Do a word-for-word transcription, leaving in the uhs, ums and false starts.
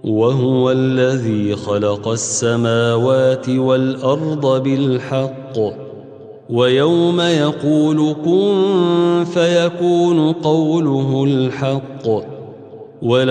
وهو الذي خلق السماوات والأرض بالحق ويوم يقول كن فيكون قوله الحق